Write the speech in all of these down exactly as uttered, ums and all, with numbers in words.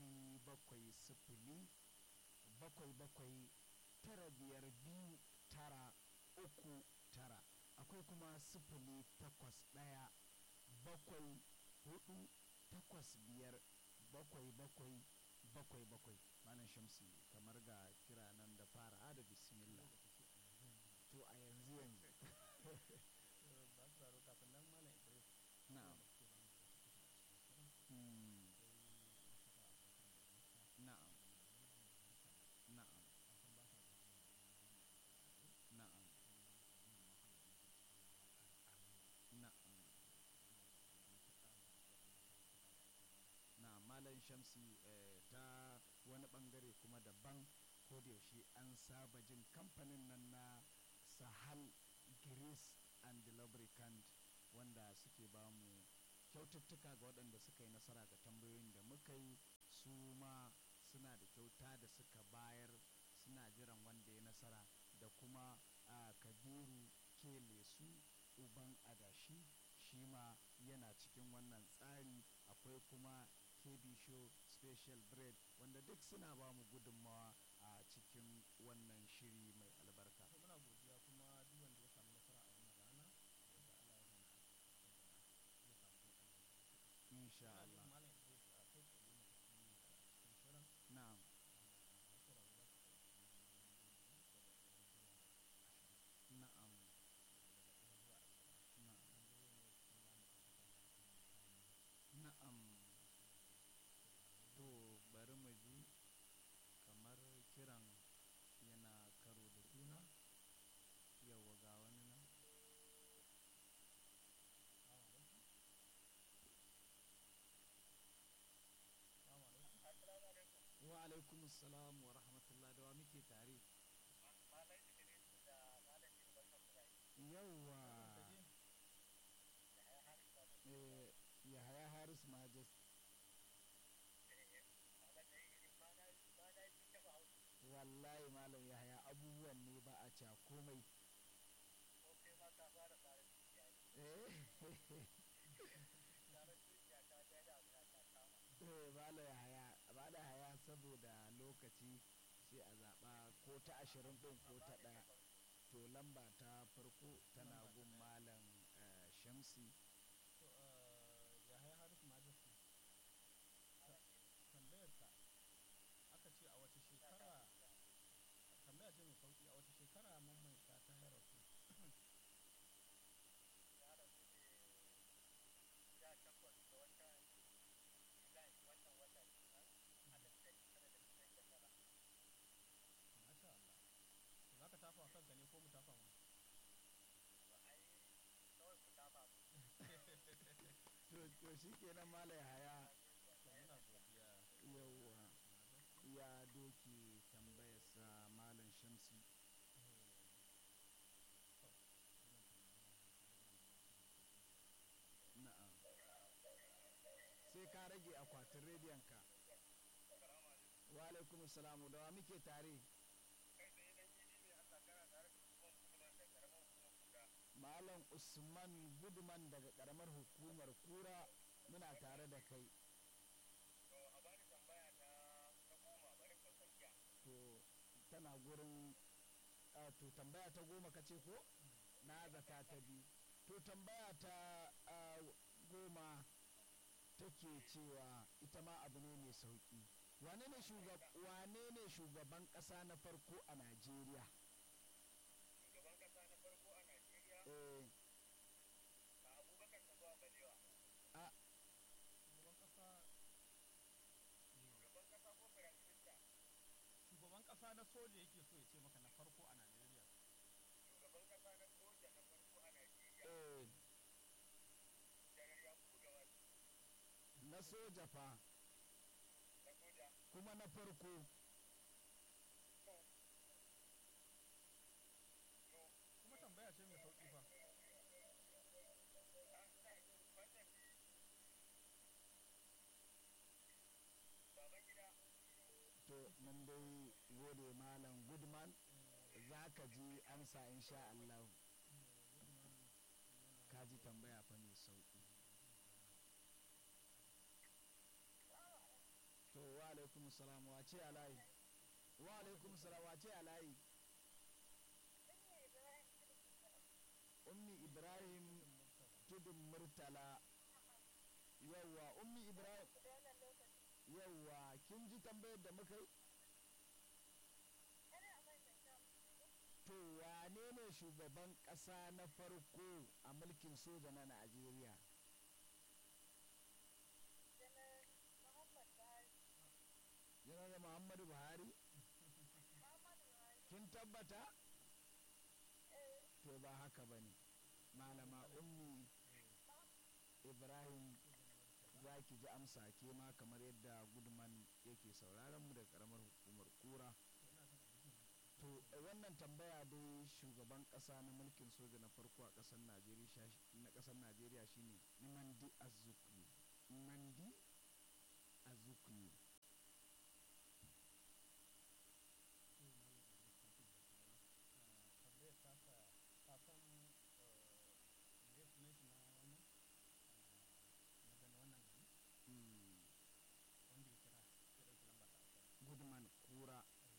sifili bakwai sifili bakwai bakwai tara biyar biyu tara uku tara. Akwai kuma sifili takwas ɗaya bakwai hudu takwas biyar bakwai bakwai bakwai bakwai. Malam Shamsi, kamar ga kira nan da fara da bismillah. To a yanzu yanzu ba su raro kafin nan Malam Idris. na'am mm, na'am na'am na'am na'am na Malam Shamsi, eh, ta wani bangare kuma daban, ko da yaushe an saba jin kamfanin nan na Sahal Grease and Lubricant wanda suke ba mu kyaututtuka ga waɗanda suka yi nasara ga tambayoyin da muka yi. Su ma suna da kyauta da suka bayar, suna jiran wanda ya nasara. Da kuma a Kabiru ke lesu uban adashi, shi ma yana cikin wannan tsari. Akwai kuma K B Show Special Bread wanda duk suna ba mu gudunmawa a cikin wannan shiri mai albarka. to muna godiya kuma duk wanda ya samu nasara a wannan rana da Allah ya mana zai samu albarka. Insha Ina jin Allah. Malam Idris a kai tsaye mu tafi ga cikin shirin. Na'am. Ah, masu sauraro za su ɗauki lambobi daga ɗaya zuwa ashirin. Na'am. daga ɗaya zuwa ashirin. Na'am. Tambayoyi ne cikin lamu a cikin masu kayan Na'am. sauraro. To bari mu ji, kamar kiran yana karo da juna. Yawwa ga wani nan. Salamu alaikum. Salamu alaikum. Assalamu alaikum. Wa alaikum salam wa rahmatullah, da wa muke tare? Malam Idris da Malam Jin barkan ku da aiki. Yawwa. Barkan ka dai. Yahaya Haris ba da Eh, Yahaya Haris Majes. eh, Malam da yi ba na ba na yi ta ba hausa. Wallahi Malam Yahaya, abubuwan ne ba a ca komai. Ko kai ma ka fara tsarin dukiya ne. Eh, Tsarin dukiya ta ga da abu ta kama. eh, Malam Yahaya, Malam Yahaya saboda lokaci sai a zaɓa ko ta ashirin ɗin ko ta ɗaya. To lamba ta farko tana Lamba ta gun ɗaya. Malam eh, Shamsi. To, eh, Yahaya Haris Majesty, tambayarka aka ce a wace shekara, tambaya ce mai sauki, a wace shekara Mamman Shata ya rasu? Ya rasu ne sha takwas ga watan Julai wannan wata kenan alif ɗari tara da casa'in da tara. Masha Allah. To za ka tafa wa kanka ne ko mu tafa mu? To ai kawai ku tafa mu. To, to shi kenan Malam Yahaya. To muna godiya. Yawwa. Majesty. Ya doke tambayarsa Malam Shamsi. Eh, to, wannan tambaya ta yi mana masu sauƙi. Na'am. Sai ka rage akwatin rediyon ka. Assalamu alaikum. Wa alaikum salamu, da wa muke tare? Kai tsaye dan yi ne Allah kana tare da hukumar kuma da karamar hukumar kuda. Malam Usman Gudman daga karamar hukumar Kura, muna tare da kai. To a bani tambaya ta ta goma bari ka tsakiya. To tana gurin ah, to tambaya ta goma kace ko? Na zata ta biyu. To tambaya ta ah, goma take cewa ita ma abu ne mai sauki. Wane ne shugab wane ne shugaban ƙasa na farko a Najeriya? Shugaban kasa na farko a Najeriya Eh, a Abubakar Tafawa Balewa. a Shugaban ƙasa, Shugaban kasa ko firaminista? shugaban ƙasa na soja yake so ya ce maka na farko a Najeriya. Shugaban kasa na soja na farko a Najeriya. eh Janar Yakubu Gawal. na soja fa, Na soja. kuma na farko. To. To. Kuma tambaya ce mai sauƙi fa. An sa ido wannan ne. Baban gida. To mun dai gode Malam Goodman, Eh, za ka ji amsa insha Allah. eh, Goodman yana- Ka ji tambaya fa mai sauki. To wa alaikum salam wace alayi wa alaikum salam wace alayi ummi ibrahim tudun murtala yawwa ummi ibrahim yawwa kin ji tambayar da muka yi to wane ne shugaban ƙasa na farko a mulkin soja na najeriya janar muhammadu buhari kin tabbata to ba haka ba ne malama ummi ibrahim za ki ji amsa ke ma kamar yadda gudman yake sauraron mu da karamar hukumar kura to wannan tambaya dai shugaban kasa na mulkin soja na farko a kasar najeriya na kasar najeriya shine nnamdi azukwe nnamdi azukwe gudman kura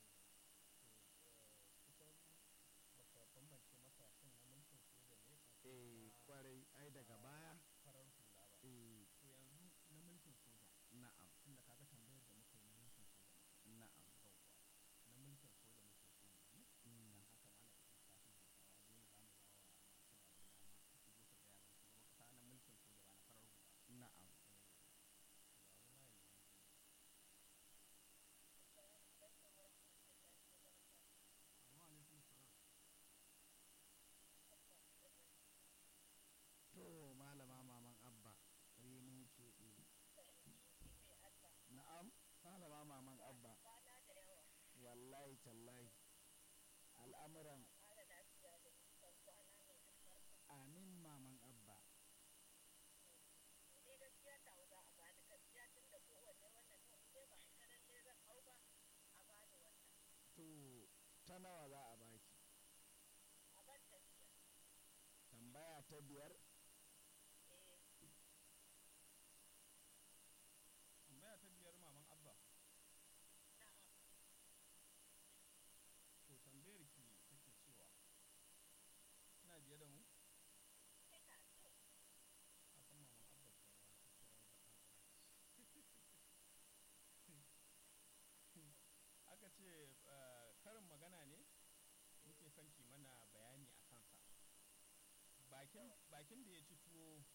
eh kwarai ai daga baya farar hula ba eh to yanzu na mulkin soja na'am tunda kaga tambayar da muka yi na mulkin soja muka yi na'am yawwa na mulkin soja muke so mu yi Mm. dan haka malam lissafin hausawa dole za mu ba wa masu sauraro dama su shigo su gaya mana shugaban kasa na mulkin soja ba na farar hula ba na'am eh ga wani layin ne yanzu amma alaikum salam to malama maman abba rimin keɓe na'am malama maman abba wallahi tallahi al'amuran amin maman abba to ta nawa za a baki tambaya ta biyar tambaya ta biyar maman abba to tambayar ki take cewa ina biye da mu a san maman abba ko aka ce eh, karin magana ne muke son ki mana bayani a kansa bakin bakin da ya ci tuwo